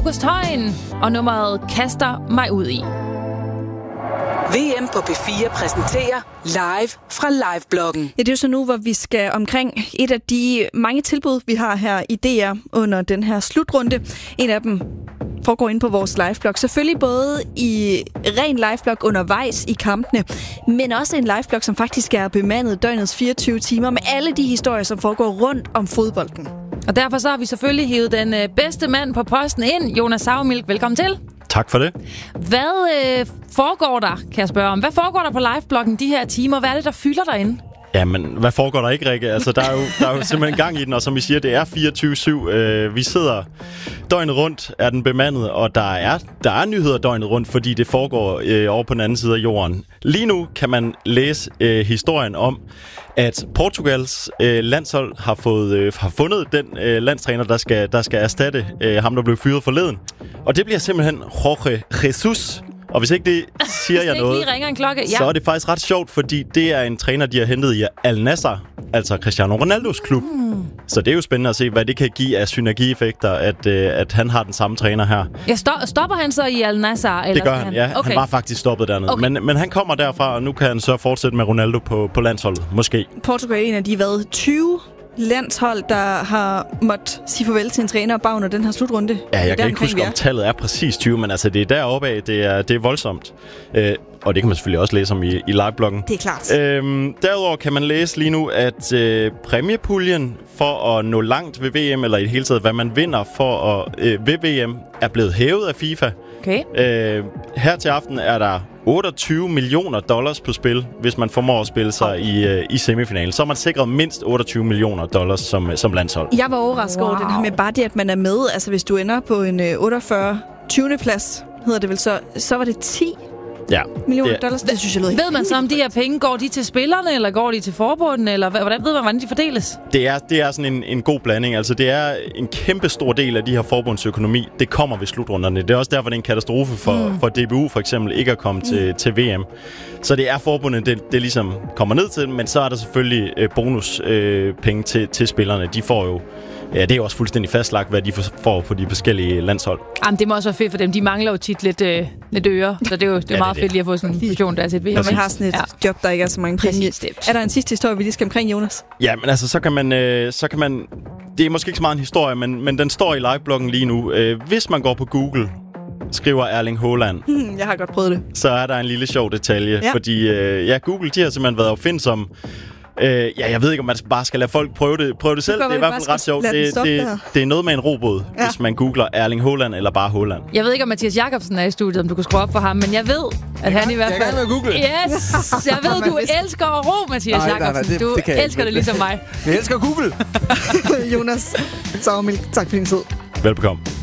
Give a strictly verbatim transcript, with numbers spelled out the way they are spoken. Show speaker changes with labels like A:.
A: August Højen og nummeret Kaster mig ud i.
B: V M på P fire præsenterer live fra Livebloggen.
C: Ja, det er jo så nu, hvor vi skal omkring et af de mange tilbud, vi har her i D R under den her slutrunde. En af dem foregår inde på vores liveblog. Selvfølgelig både i ren liveblog undervejs i kampene, men også en liveblog, som faktisk er bemandet døgnets fireogtyve timer med alle de historier, som foregår rundt om fodbolden.
A: Og derfor så har vi selvfølgelig hivet den øh, bedste mand på posten ind, Jonas Saumilk. Velkommen til.
D: Tak for det.
A: Hvad øh, foregår der, kan jeg spørge om? Hvad foregår der på livebloggen de her timer? Hvad er det, der fylder derinde?
D: Jamen, hvad foregår der ikke, Rikke? Altså, der er jo, der er jo simpelthen gang i den, og som I siger, det er fireogtyve syv. Øh, vi sidder døgnet rundt, er den bemandet, og der er, der er nyheder døgnet rundt, fordi det foregår øh, over på den anden side af jorden. Lige nu kan man læse øh, historien om, at Portugals øh, landshold har, fået, øh, har fundet den øh, landstræner, der skal, der skal erstatte øh, ham, der blev fyret forleden. Og det bliver simpelthen Jorge Jesus. Og hvis ikke det siger jeg noget,
A: lige ringer en klokke. Ja.
D: så er det faktisk ret sjovt, fordi det er en træner, de har hentet i Al Nassr, altså Cristiano Ronaldos klub. Mm. Så det er jo spændende at se, hvad det kan give af synergieffekter, at, øh, at han har den samme træner her.
A: Ja, sto- stopper han så i Al Nassr? Eller
D: det gør han, ja.
A: Okay.
D: Han var faktisk stoppet dernede. Okay. Men, men han kommer derfra, og nu kan han så fortsætte med Ronaldo på, på landsholdet, måske.
C: Portugal er en af de, hvad, tyve landshold, der har måttet sige farvel til en træner bag under den her slutrunde.
D: Ja, jeg kan ikke huske, om tallet er præcis tyve, men altså det er deroppe af, det er, det er voldsomt. Øh, og det kan man selvfølgelig også læse om i, i livebloggen.
C: Det er klart.
D: Øhm, derudover kan man læse lige nu, at øh, præmiepuljen for at nå langt ved V M, eller i det hele taget, hvad man vinder for at, øh, ved V M, er blevet hævet af FIFA.
A: Okay.
D: Øh, her til aften er der otteogtyve millioner dollars på spil, hvis man formår at spille sig i, øh, i semifinalen. Så er man sikret mindst otteogtyve millioner dollars som, som landshold.
C: Jeg var overrasket wow. over den her med bare det, at man er med. Altså hvis du ender på en øh, otteogfyrre tyvende plads, hedder det vel så, så var det ti
D: ja,
C: millioner
D: det,
C: dollars. Det synes jeg lød helt.
A: Ved man så, om de her penge, går de til spillerne, eller går de til forbunden, eller hvordan ved man, hvordan de fordeles?
D: Det er, det er sådan en, en god blanding. Altså, det er en kæmpe stor del af de her forbundsøkonomi. Det kommer ved slutrunderne. Det er også derfor, det er en katastrofe for, mm. for D B U, for eksempel, ikke at komme mm. til, til V M. Så det er forbundet, det, det ligesom kommer ned til, men så er der selvfølgelig øh, bonuspenge øh, penge til, til spillerne. De får jo Ja, det er jo også fuldstændig fastlagt, hvad de får på de forskellige landshold.
A: Jamen, det må også være fedt, for dem. De mangler jo tit lidt, øh, lidt øre, så det er jo det er ja, meget det, fedt lige at få sådan en position, der er til et V M.
C: Når man har sådan et ja. job, der ikke er så mange penge. Er der en sidste historie, vi lige skal omkring, Jonas?
D: Ja, men altså, så kan man... Øh, så kan man det er måske ikke så meget en historie, men, men den står i livebloggen lige nu. Øh, hvis man går på Google, skriver Erling Haaland.
C: Hmm, jeg har godt prøvet det.
D: Så er der en lille sjov detalje,
C: ja.
D: fordi øh, ja, Google, de har simpelthen været opfindsomme. Øh, ja, jeg ved ikke, om man bare skal lade folk prøve det, prøve det selv. Det er i hvert fald ret sjovt. Det, det, det er noget med en robot, ja. hvis man googler Erling Haaland eller bare Haaland.
A: Jeg ved ikke, om Mathias Jacobsen er i studiet, om du kunne skrue op for ham, men jeg ved, at
E: jeg
A: han i hvert fald...
E: Jeg kan med Google.
A: Yes! Jeg ved, du elsker at ro, Mathias nej, Jacobsen. Nej, nej, det, du det elsker det ligesom mig.
E: Jeg elsker Google.
C: Jonas Saumilk, tak for din tid.
D: Velbekomme.